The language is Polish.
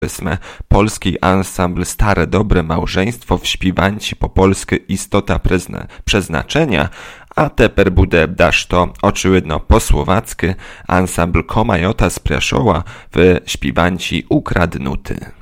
polski ansambl Stare Dobre Małżeństwo w śpiewanci po polsku Istota przeznaczenia, a teper bude dasz to oczyvidno po słowacku ansambl Komajota z Preszowa w śpiewanci Ukradnuty.